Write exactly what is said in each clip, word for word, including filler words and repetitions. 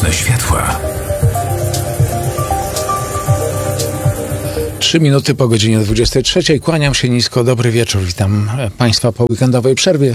Nocne światła. Trzy minuty po godzinie dwudziestej trzeciej. Kłaniam się nisko. Dobry wieczór. Witam Państwa po weekendowej przerwie.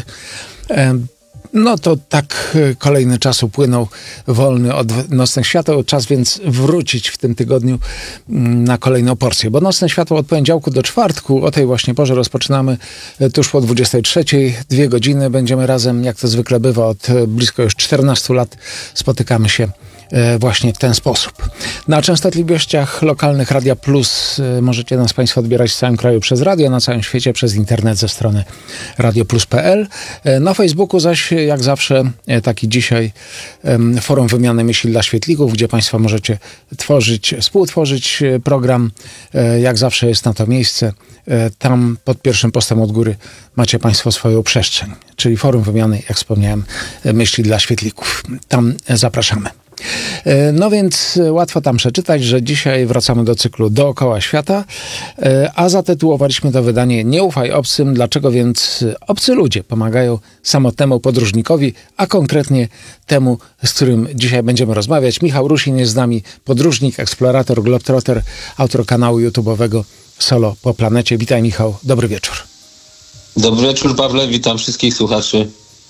No to tak kolejny czas upłynął wolny od Nocnych Świateł. Czas więc wrócić w tym tygodniu na kolejną porcję. Bo Nocne Światło od poniedziałku do czwartku, o tej właśnie porze rozpoczynamy tuż po dwudziestej trzeciej. Dwie godziny będziemy razem, jak to zwykle bywa, od blisko już czternastu lat spotykamy się właśnie w ten sposób. Na częstotliwościach lokalnych Radia Plus możecie nas Państwo odbierać w całym kraju przez radio, na całym świecie przez internet ze strony radio plus kropka p l. Na Facebooku zaś, jak zawsze, taki dzisiaj forum wymiany myśli dla świetlików, gdzie Państwo możecie tworzyć, współtworzyć program. Jak zawsze jest na to miejsce. Tam pod pierwszym postem od góry macie Państwo swoją przestrzeń, czyli forum wymiany, jak wspomniałem, myśli dla świetlików. Tam zapraszamy. No więc łatwo tam przeczytać, że dzisiaj wracamy do cyklu Dookoła Świata, a zatytułowaliśmy to wydanie Nie ufaj obcym. Dlaczego więc obcy ludzie pomagają samotnemu podróżnikowi, a konkretnie temu, z którym dzisiaj będziemy rozmawiać. Michał Rusin jest z nami, podróżnik, eksplorator, globetrotter, autor kanału YouTube'owego Solo po planecie. Witaj, Michał, dobry wieczór. Dobry wieczór, Pawle, witam wszystkich słuchaczy.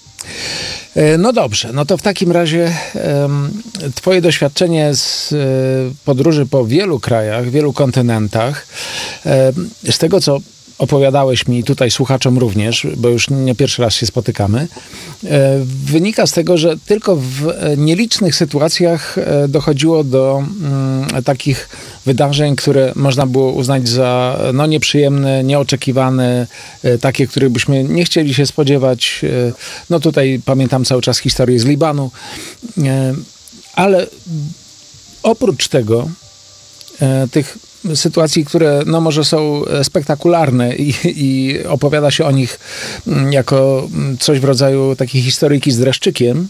No dobrze, no to w takim razie um, twoje doświadczenie z y, podróży po wielu krajach, wielu kontynentach, y, z tego co opowiadałeś mi tutaj słuchaczom również, bo już nie pierwszy raz się spotykamy, wynika z tego, że tylko w nielicznych sytuacjach dochodziło do mm, takich wydarzeń, które można było uznać za no, nieprzyjemne, nieoczekiwane, takie, których byśmy nie chcieli się spodziewać. No tutaj pamiętam cały czas historię z Libanu, ale oprócz tego tych sytuacji, które no może są spektakularne i, i opowiada się o nich jako coś w rodzaju takiej historyjki z dreszczykiem,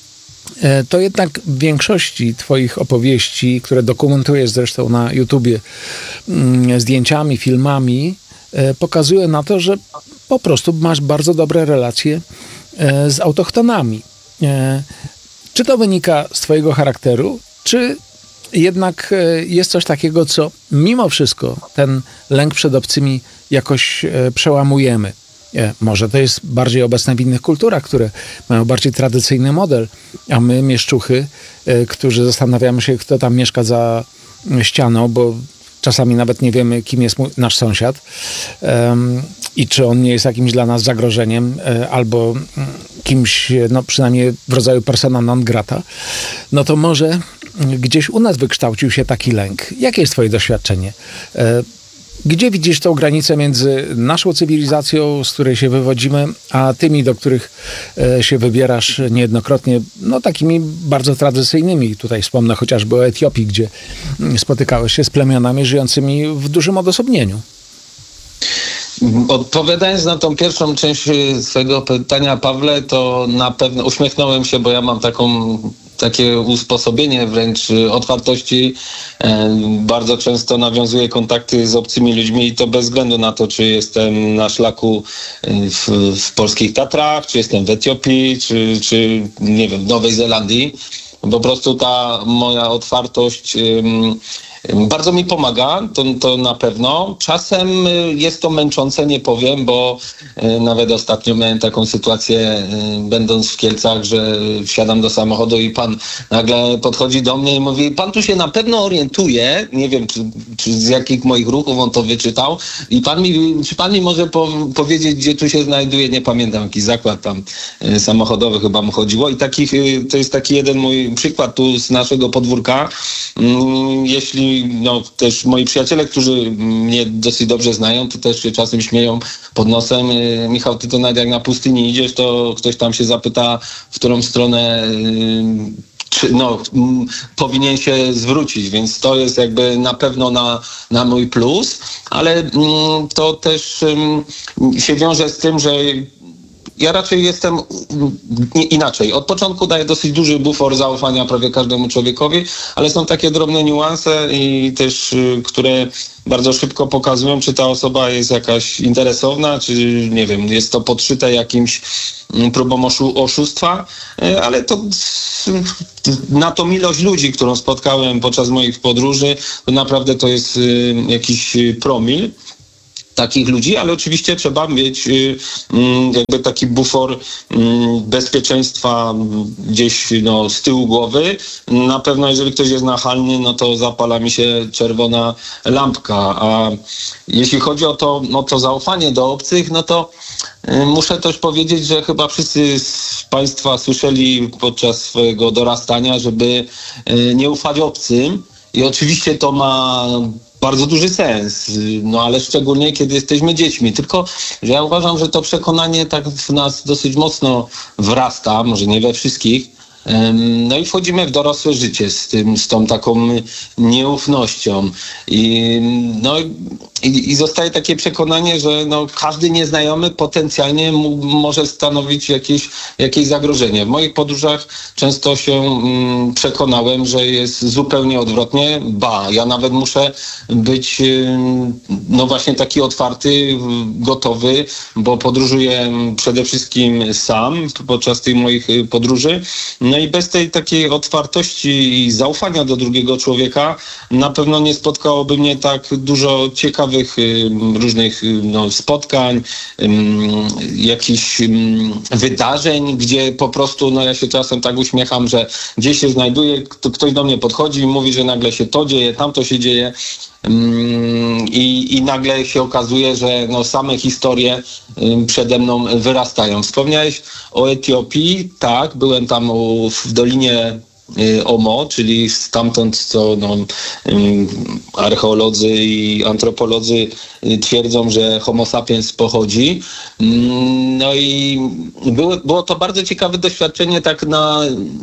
to jednak w większości twoich opowieści, które dokumentujesz zresztą na YouTubie zdjęciami, filmami, pokazuje na to, że po prostu masz bardzo dobre relacje z autochtonami. Czy to wynika z twojego charakteru, czy jednak jest coś takiego, co mimo wszystko ten lęk przed obcymi jakoś przełamujemy? Może to jest bardziej obecne w innych kulturach, które mają bardziej tradycyjny model, a my, mieszczuchy, którzy zastanawiamy się, kto tam mieszka za ścianą, bo czasami nawet nie wiemy, kim jest mój, nasz sąsiad um, i czy on nie jest jakimś dla nas zagrożeniem albo kimś, no przynajmniej w rodzaju persona non grata, no to może gdzieś u nas wykształcił się taki lęk. Jakie jest twoje doświadczenie? Gdzie widzisz tą granicę między naszą cywilizacją, z której się wywodzimy, a tymi, do których się wybierasz niejednokrotnie, no takimi bardzo tradycyjnymi? Tutaj wspomnę chociażby o Etiopii, gdzie spotykałeś się z plemionami żyjącymi w dużym odosobnieniu. Odpowiadając na tą pierwszą część swojego pytania, Pawle, to na pewno uśmiechnąłem się, bo ja mam taką takie usposobienie wręcz otwartości. Bardzo często nawiązuję kontakty z obcymi ludźmi i to bez względu na to, czy jestem na szlaku w, w polskich Tatrach, czy jestem w Etiopii, czy, czy nie wiem, w Nowej Zelandii. Po prostu ta moja otwartość bardzo mi pomaga, to, to na pewno. Czasem jest to męczące, nie powiem, bo nawet ostatnio miałem taką sytuację, będąc w Kielcach, że wsiadam do samochodu i pan nagle podchodzi do mnie i mówi: pan tu się na pewno orientuje, nie wiem, czy, czy z jakich moich ruchów on to wyczytał, i pan mi, czy pan mi może po, powiedzieć, gdzie tu się znajduje, nie pamiętam, jakiś zakład tam samochodowy chyba mu chodziło, i takich, to jest taki jeden mój przykład tu z naszego podwórka. Jeśli no, też moi przyjaciele, którzy mnie dosyć dobrze znają, to też się czasem śmieją pod nosem: Michał, ty to nawet jak na pustyni idziesz, to ktoś tam się zapyta, w którą stronę czy, no, m, powinien się zwrócić, więc to jest jakby na pewno na, na mój plus, ale m, to też m, się wiąże z tym, że ja raczej jestem inaczej. Od początku daję dosyć duży bufor zaufania prawie każdemu człowiekowi, ale są takie drobne niuanse i też, które bardzo szybko pokazują, czy ta osoba jest jakaś interesowna, czy nie wiem, jest to podszyte jakimś próbą oszu- oszustwa, ale to na tą ilość ludzi, którą spotkałem podczas moich podróży, to naprawdę to jest jakiś promil takich ludzi, ale oczywiście trzeba mieć jakby taki bufor bezpieczeństwa gdzieś no, z tyłu głowy. Na pewno jeżeli ktoś jest nachalny, no to zapala mi się czerwona lampka. A jeśli chodzi o to, o to zaufanie do obcych, no to muszę też powiedzieć, że chyba wszyscy z Państwa słyszeli podczas swojego dorastania, żeby nie ufać obcym. I oczywiście to ma bardzo duży sens, no ale szczególnie kiedy jesteśmy dziećmi. Tylko, że ja uważam, że to przekonanie tak w nas dosyć mocno wrasta, może nie we wszystkich. No i wchodzimy w dorosłe życie z tym, z tą taką nieufnością. I, no, i, i zostaje takie przekonanie, że no, każdy nieznajomy potencjalnie mu, może stanowić jakieś, jakieś zagrożenie. W moich podróżach często się mm, przekonałem, że jest zupełnie odwrotnie. Ba, ja nawet muszę być no właśnie taki otwarty, gotowy, bo podróżuję przede wszystkim sam podczas tych moich podróży. No i bez tej takiej otwartości i zaufania do drugiego człowieka na pewno nie spotkałoby mnie tak dużo ciekawych y, różnych y, no, spotkań, y, jakichś y, wydarzeń, gdzie po prostu, no ja się czasem tak uśmiecham, że gdzieś się znajduję, kto, ktoś do mnie podchodzi i mówi, że nagle się to dzieje, tamto się dzieje. I, i nagle się okazuje, że no same historie przede mną wyrastają. Wspomniałeś o Etiopii, tak, byłem tam u, w Dolinie Omo, czyli stamtąd, co no, archeolodzy i antropolodzy twierdzą, że Homo sapiens pochodzi. No i było, było to bardzo ciekawe doświadczenie, tak na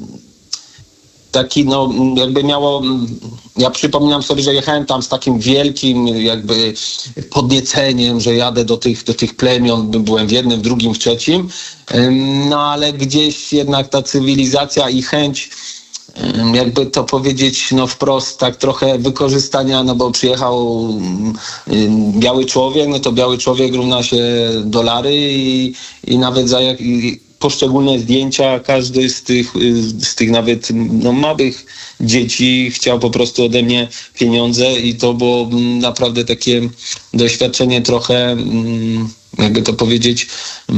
taki, no jakby miało, ja przypominam sobie, że jechałem tam z takim wielkim jakby podnieceniem, że jadę do tych, do tych plemion, byłem w jednym, w drugim, w trzecim, no ale gdzieś jednak ta cywilizacja i chęć, jakby to powiedzieć, no wprost, tak trochę wykorzystania, no bo przyjechał biały człowiek, no to biały człowiek równa się dolary i, i nawet za jak, i poszczególne zdjęcia, każdy z tych, z tych nawet no, małych dzieci chciał po prostu ode mnie pieniądze i to było naprawdę takie doświadczenie trochę, jakby to powiedzieć,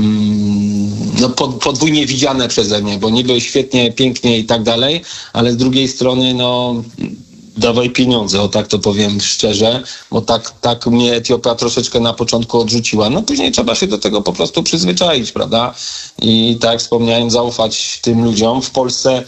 no podwójnie widziane przeze mnie, bo niby świetnie, pięknie i tak dalej, ale z drugiej strony no dawaj pieniądze, o tak to powiem szczerze, bo tak, tak mnie Etiopia troszeczkę na początku odrzuciła. No później trzeba się do tego po prostu przyzwyczaić, prawda? I tak jak wspomniałem, zaufać tym ludziom. W Polsce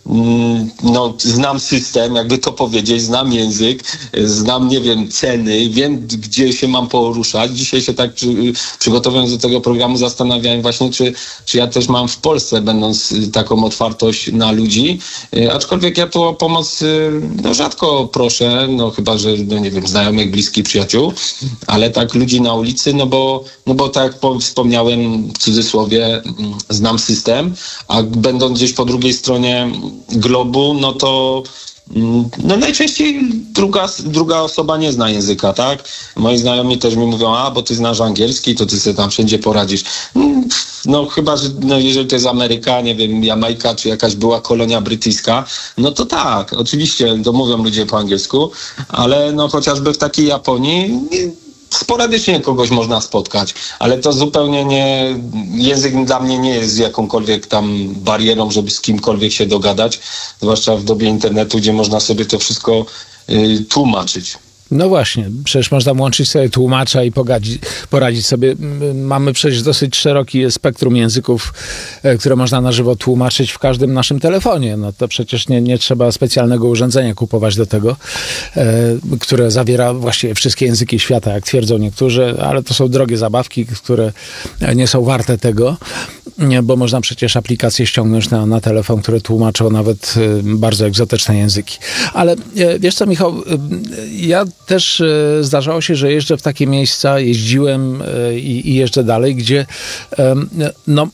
no, znam system, jakby to powiedzieć, znam język, znam, nie wiem, ceny, wiem, gdzie się mam poruszać. Dzisiaj się tak przy, przygotowując do tego programu zastanawiałem właśnie, czy, czy ja też mam w Polsce, będąc taką otwartość na ludzi, aczkolwiek ja tu o pomoc no, rzadko proszę, no chyba, że, no nie wiem, znajomych, bliskich, przyjaciół, ale tak ludzi na ulicy, no bo, no bo tak jak wspomniałem w cudzysłowie, znam system, a będąc gdzieś po drugiej stronie globu, no to no najczęściej druga, druga osoba nie zna języka, tak? Moi znajomi też mi mówią, a bo ty znasz angielski, to ty sobie tam wszędzie poradzisz. No chyba, że no, jeżeli to jest Ameryka, nie wiem, Jamajka, czy jakaś była kolonia brytyjska, no to tak, oczywiście to mówią ludzie po angielsku, ale no chociażby w takiej Japonii sporadycznie kogoś można spotkać, ale to zupełnie nie, język dla mnie nie jest jakąkolwiek tam barierą, żeby z kimkolwiek się dogadać, zwłaszcza w dobie internetu, gdzie można sobie to wszystko y, tłumaczyć. No właśnie, przecież można włączyć sobie tłumacza i pogadzi, poradzić sobie. Mamy przecież dosyć szeroki spektrum języków, które można na żywo tłumaczyć w każdym naszym telefonie. No to przecież nie, nie trzeba specjalnego urządzenia kupować do tego, e, które zawiera właściwie wszystkie języki świata, jak twierdzą niektórzy, ale to są drogie zabawki, które nie są warte tego, bo można przecież aplikacje ściągnąć na, na telefon, które tłumaczą nawet bardzo egzotyczne języki. Ale wiesz co, Michał, ja też e, zdarzało się, że jeżdżę w takie miejsca, jeździłem e, i, i jeżdżę dalej, gdzie e, no...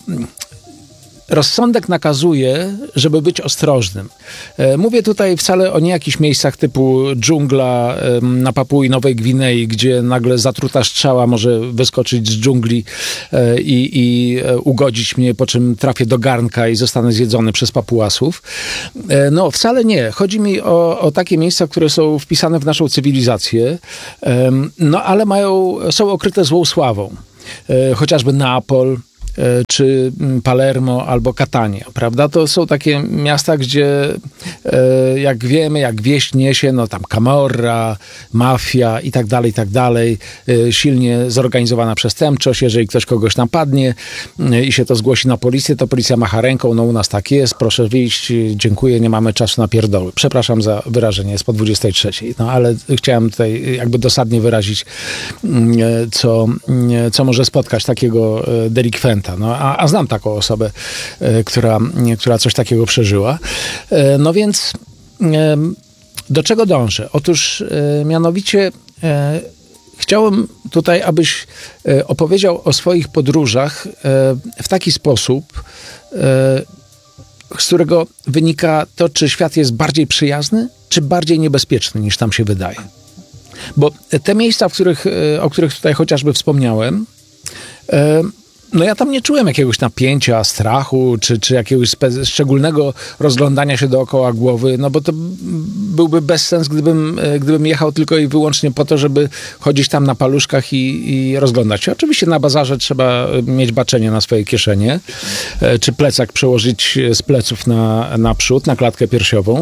rozsądek nakazuje, żeby być ostrożnym. Mówię tutaj wcale o nie jakichś miejscach typu dżungla na Papui Nowej Gwinei, gdzie nagle zatruta strzała może wyskoczyć z dżungli i, i ugodzić mnie, po czym trafię do garnka i zostanę zjedzony przez papuasów. No, wcale nie. Chodzi mi o, o takie miejsca, które są wpisane w naszą cywilizację, no ale mają, są okryte złą sławą. Chociażby Neapol, czy Palermo albo Catania, prawda? To są takie miasta, gdzie jak wiemy, jak wieść niesie, no tam Camorra, mafia i tak dalej, i tak dalej. Silnie zorganizowana przestępczość. Jeżeli ktoś kogoś napadnie i się to zgłosi na policję, to policja macha ręką, no u nas tak jest, proszę wyjść, dziękuję, nie mamy czasu na pierdoły. Przepraszam za wyrażenie, jest po dwudziestej trzeciej. No ale chciałem tutaj jakby dosadnie wyrazić, co, co może spotkać takiego delikwenta. No, a, a znam taką osobę, e, która, która coś takiego przeżyła. E, no więc e, do czego dążę? Otóż e, mianowicie e, chciałem tutaj, abyś e, opowiedział o swoich podróżach e, w taki sposób, e, z którego wynika to, czy świat jest bardziej przyjazny, czy bardziej niebezpieczny, niż tam się wydaje. Bo te miejsca, w których, e, o których tutaj chociażby wspomniałem, e, no ja tam nie czułem jakiegoś napięcia, strachu, czy, czy jakiegoś spe- szczególnego rozglądania się dookoła głowy, no bo to byłby bezsens, gdybym, gdybym jechał tylko i wyłącznie po to, żeby chodzić tam na paluszkach i, i rozglądać się. Oczywiście na bazarze trzeba mieć baczenie na swoje kieszenie, czy plecak przełożyć z pleców na, na przód, na klatkę piersiową,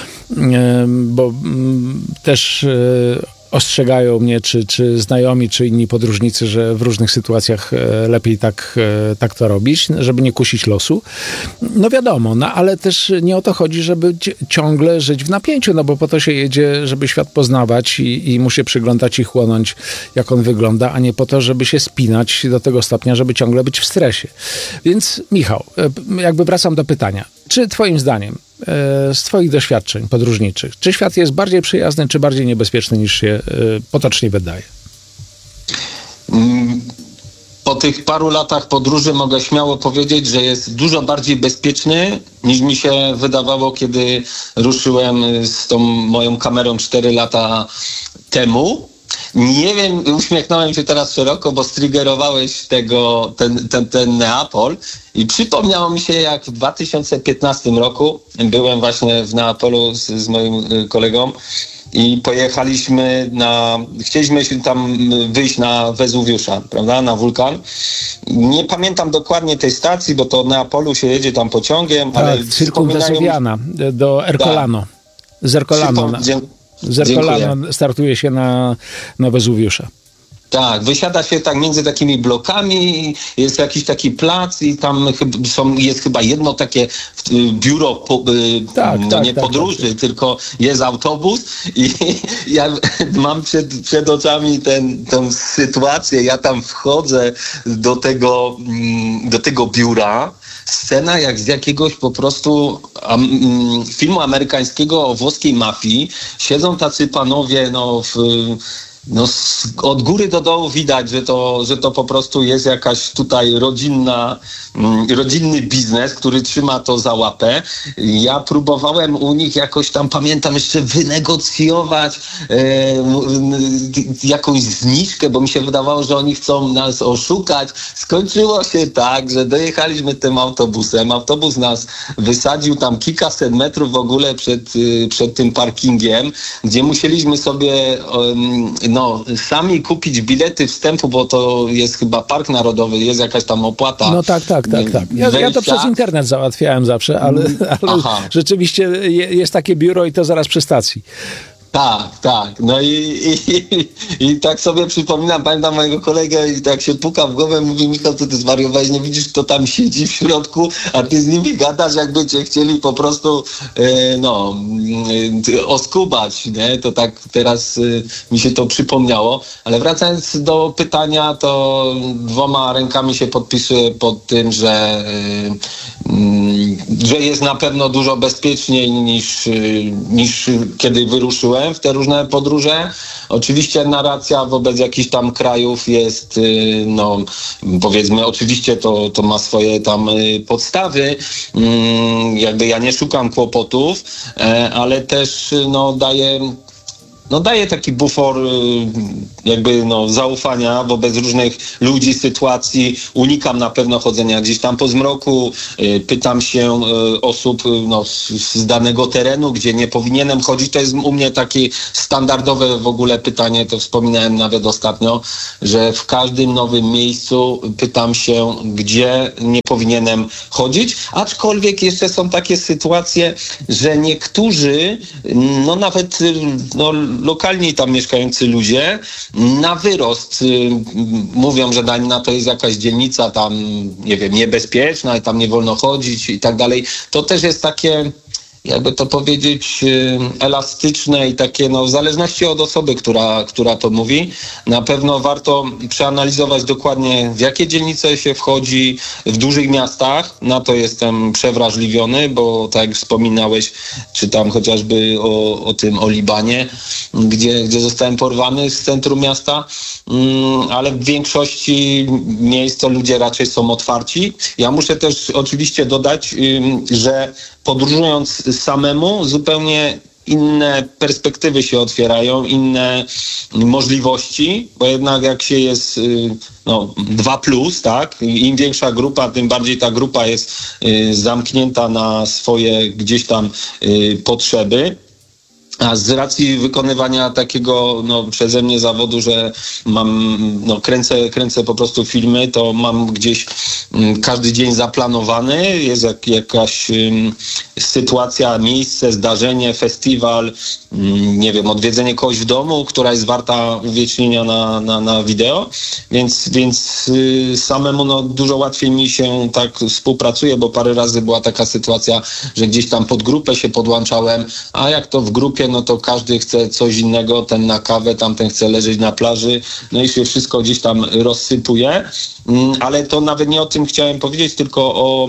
bo też ostrzegają mnie, czy, czy znajomi, czy inni podróżnicy, że w różnych sytuacjach lepiej tak, tak to robić, żeby nie kusić losu. No wiadomo, no ale też nie o to chodzi, żeby ciągle żyć w napięciu, no bo po to się jedzie, żeby świat poznawać i, i mu się przyglądać i chłonąć, jak on wygląda, a nie po to, żeby się spinać do tego stopnia, żeby ciągle być w stresie. Więc Michał, jakby wracam do pytania. Czy twoim zdaniem, z twoich doświadczeń podróżniczych, czy świat jest bardziej przyjazny, czy bardziej niebezpieczny, niż się potocznie wydaje? Po tych paru latach podróży mogę śmiało powiedzieć, że jest dużo bardziej bezpieczny, niż mi się wydawało, kiedy ruszyłem z tą moją kamerą cztery lata temu. Nie wiem, uśmiechnąłem się teraz szeroko, bo striggerowałeś tego, ten, ten, ten Neapol i przypomniało mi się, jak w dwa tysiące piętnastym roku byłem właśnie w Neapolu z, z moim kolegą i pojechaliśmy na, chcieliśmy się tam wyjść na Wezuwiusza, prawda, na wulkan. Nie pamiętam dokładnie tej stacji, bo to od Neapolu się jedzie tam pociągiem, tak, ale Circum Vesuviana do Ercolano. Tak. Z Ercolano. Na... Z Ercolano startuje się na, na Wezuwiusza. Tak, wysiada się tak między takimi blokami, jest jakiś taki plac i tam są, jest chyba jedno takie biuro, po, tak, no tak, nie tak, podróży, tak. Tylko jest autobus i ja mam przed, przed oczami ten, tę sytuację, ja tam wchodzę do tego, do tego biura, scena jak z jakiegoś po prostu um, filmu amerykańskiego o włoskiej mafii, siedzą tacy panowie, no w No, od góry do dołu widać, że to, że to po prostu jest jakaś tutaj rodzinna, rodzinny biznes, który trzyma to za łapę. Ja próbowałem u nich jakoś tam, pamiętam, jeszcze wynegocjować e, jakąś zniżkę, bo mi się wydawało, że oni chcą nas oszukać. Skończyło się tak, że dojechaliśmy tym autobusem. Autobus nas wysadził tam kilkaset metrów w ogóle przed, przed tym parkingiem, gdzie musieliśmy sobie um, no, sami kupić bilety wstępu, bo to jest chyba park narodowy, jest jakaś tam opłata. No tak, tak, tak, tak. Ja, ja to przez internet załatwiałem zawsze, ale, ale rzeczywiście jest takie biuro i to zaraz przy stacji. Tak, tak. No i, i, i tak sobie przypominam, pamiętam mojego kolegę i tak się puka w głowę, mówi: Michał, co ty zwariowałeś, nie widzisz, kto tam siedzi w środku, a ty z nimi gadasz, jakby cię chcieli po prostu e, no e, oskubać, nie? To tak teraz e, mi się to przypomniało. Ale wracając do pytania, to dwoma rękami się podpisuję pod tym, że, e, m, że jest na pewno dużo bezpieczniej niż, niż kiedy wyruszyłem. wybrałem w te różne podróże. Oczywiście narracja wobec jakichś tam krajów jest, no powiedzmy, oczywiście to, to ma swoje tam podstawy. Jakby ja nie szukam kłopotów, ale też no daje... No daje taki bufor jakby no zaufania wobec różnych ludzi, sytuacji. Unikam na pewno chodzenia gdzieś tam po zmroku. Pytam się osób no, z danego terenu, gdzie nie powinienem chodzić. To jest u mnie takie standardowe w ogóle pytanie, to wspominałem nawet ostatnio, że w każdym nowym miejscu pytam się, gdzie nie powinienem chodzić. Aczkolwiek jeszcze są takie sytuacje, że niektórzy, no nawet no, lokalni tam mieszkający ludzie na wyrost y, mówią, że Danina to jest jakaś dzielnica tam, nie wiem, niebezpieczna i tam nie wolno chodzić i tak dalej. To też jest takie, jakby to powiedzieć, y, elastyczne i takie, no w zależności od osoby, która, która to mówi. Na pewno warto przeanalizować dokładnie, w jakie dzielnice się wchodzi w dużych miastach. Na to jestem przewrażliwiony, bo tak jak wspominałeś, czytam chociażby o, o tym, o Libanie, gdzie, gdzie zostałem porwany z centrum miasta, mm, ale w większości miejsc to ludzie raczej są otwarci. Ja muszę też oczywiście dodać, y, że podróżując samemu zupełnie inne perspektywy się otwierają, inne możliwości, bo jednak jak się jest no, dwa plus, tak, im większa grupa, tym bardziej ta grupa jest y, zamknięta na swoje gdzieś tam y, potrzeby. A z racji wykonywania takiego no, przeze mnie zawodu, że mam, no, kręcę, kręcę po prostu filmy, to mam gdzieś m, każdy dzień zaplanowany, jest jak, jakaś m, sytuacja, miejsce, zdarzenie, festiwal, m, nie wiem, odwiedzenie kogoś w domu, która jest warta uwiecznienia na, na, na wideo, więc, więc y, samemu no, dużo łatwiej mi się tak współpracuje, bo parę razy była taka sytuacja, że gdzieś tam pod grupę się podłączałem, a jak to w grupie, no to każdy chce coś innego, ten na kawę, tamten chce leżeć na plaży, no i się wszystko gdzieś tam rozsypuje, ale to nawet nie o tym chciałem powiedzieć, tylko o,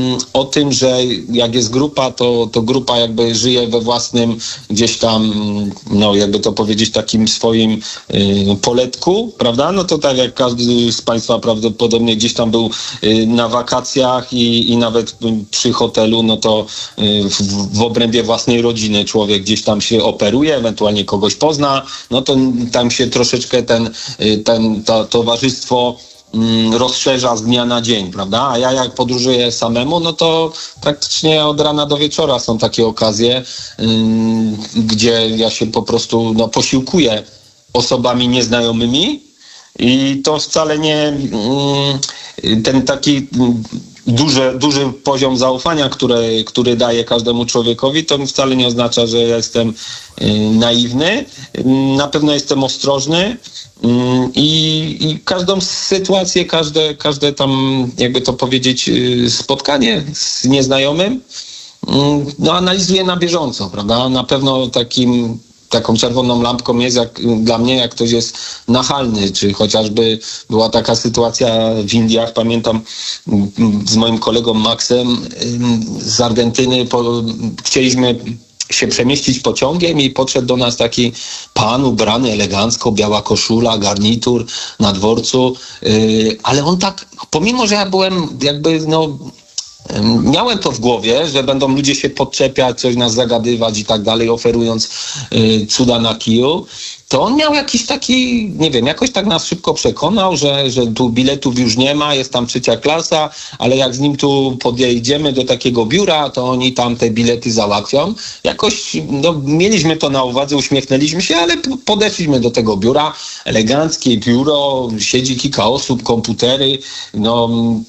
o tym, że jak jest grupa, to, to grupa jakby żyje we własnym gdzieś tam, no jakby to powiedzieć, takim swoim y, poletku, prawda? No to tak jak każdy z Państwa prawdopodobnie gdzieś tam był y, na wakacjach i, i nawet przy hotelu, no to y, w, w obrębie własnej rodziny człowiek gdzieś tam się operuje, ewentualnie kogoś pozna, no to tam się troszeczkę ten, ten to towarzystwo mm, rozszerza z dnia na dzień, prawda? A ja jak podróżuję samemu, no to praktycznie od rana do wieczora są takie okazje, ym, gdzie ja się po prostu no, posiłkuję osobami nieznajomymi i to wcale nie ym, ten taki ym, Duży, duży poziom zaufania, który, który daje każdemu człowiekowi, to wcale nie oznacza, że ja jestem y, naiwny. Na pewno jestem ostrożny y, i każdą sytuację, każde, każde tam, jakby to powiedzieć, y, spotkanie z nieznajomym y, no, analizuję na bieżąco, prawda? Na pewno takim taką czerwoną lampką jest jak, dla mnie, jak ktoś jest nachalny, czy chociażby była taka sytuacja w Indiach, pamiętam z moim kolegą Maxem z Argentyny, po, chcieliśmy się przemieścić pociągiem i podszedł do nas taki pan ubrany elegancko, biała koszula, garnitur na dworcu, yy, ale on tak, pomimo że ja byłem jakby no miałem to w głowie, że będą ludzie się podczepiać, coś nas zagadywać i tak dalej, oferując y, cuda na kiju, to on miał jakiś taki, nie wiem, jakoś tak nas szybko przekonał, że, że tu biletów już nie ma, jest tam trzecia klasa, ale jak z nim tu podjedziemy do takiego biura, to oni tam te bilety załatwią. Jakoś, no, mieliśmy to na uwadze, uśmiechnęliśmy się, ale podeszliśmy do tego biura, eleganckie biuro, siedzi kilka osób, komputery, no,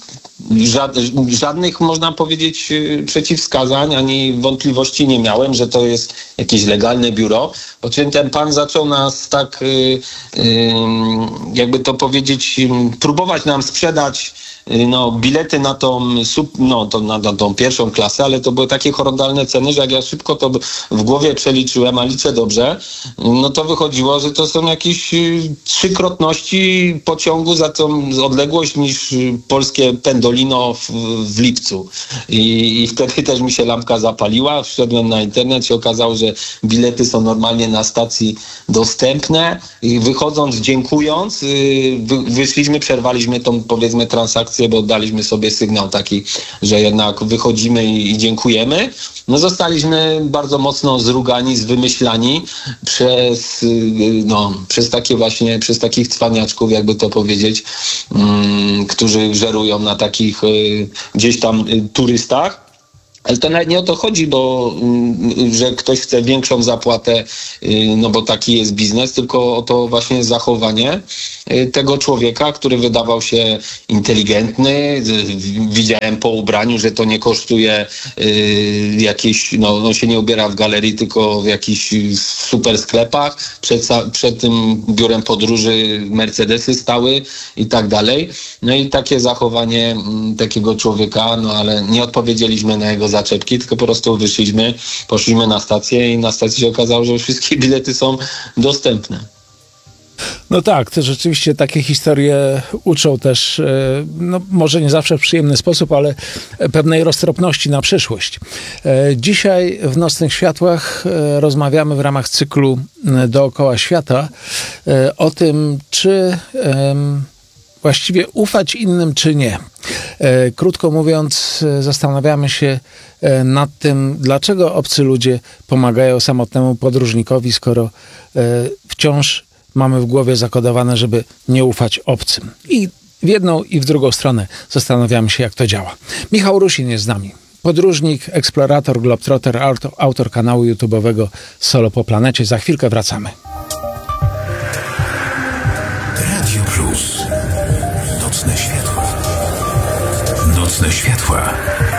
żadnych, można powiedzieć, przeciwwskazań ani wątpliwości nie miałem, że to jest jakieś legalne biuro. Po czym ten pan zaczął nas tak, jakby to powiedzieć, próbować nam sprzedać no, bilety na tą, sub, no, to, na, na tą pierwszą klasę, ale to były takie horrendalne ceny, że jak ja szybko to w głowie przeliczyłem, a liczę dobrze, no to wychodziło, że to są jakieś trzykrotności pociągu za tą odległość niż polskie Pendolino w, w lipcu. I, I wtedy też mi się lampka zapaliła, wszedłem na internet, się okazało, że bilety są normalnie na stacji dostępne i wychodząc, dziękując, wy, wyszliśmy, przerwaliśmy tą, powiedzmy, transakcję, bo daliśmy sobie sygnał taki, że jednak wychodzimy i, i dziękujemy. No zostaliśmy bardzo mocno zrugani, zwymyślani przez, no, przez takie właśnie, przez takich cwaniaczków, jakby to powiedzieć, um, którzy żerują na takich y, gdzieś tam y, turystach. Ale to nawet nie o to chodzi, bo że ktoś chce większą zapłatę, no bo taki jest biznes, tylko o to właśnie zachowanie tego człowieka, który wydawał się inteligentny. Widziałem po ubraniu, że to nie kosztuje jakieś, no, no się nie ubiera w galerii, tylko w jakichś super sklepach. Przed, przed tym biurem podróży Mercedesy stały i tak dalej. No i takie zachowanie takiego człowieka, no ale nie odpowiedzieliśmy na jego zaczepki, tylko po prostu wyszliśmy, poszliśmy na stację i na stacji się okazało, że wszystkie bilety są dostępne. No tak, to rzeczywiście takie historie uczą też, no może nie zawsze w przyjemny sposób, ale pewnej roztropności na przyszłość. Dzisiaj w Nocnych Światłach rozmawiamy w ramach cyklu Dookoła Świata o tym, czy właściwie ufać innym, czy nie. Krótko mówiąc, zastanawiamy się nad tym, dlaczego obcy ludzie pomagają samotnemu podróżnikowi, skoro wciąż mamy w głowie zakodowane, żeby nie ufać obcym. I w jedną i w drugą stronę zastanawiamy się, jak to działa. Michał Rusin jest z nami. Podróżnik, eksplorator, globetrotter, autor, autor kanału YouTube'owego Solo po planecie. Za chwilkę wracamy. Radio Plus. Nocne światła. Nocne światła.